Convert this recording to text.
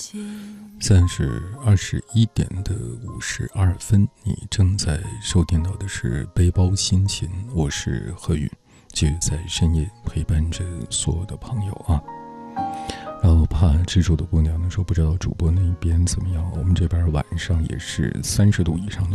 现在是21:52，你正在收听到的是背包心情，我是何宇，继续在深夜陪伴着所有的朋友啊。然后怕吃住的姑娘呢说，不知道主播那边怎么样，我们这边晚上也是30度以上的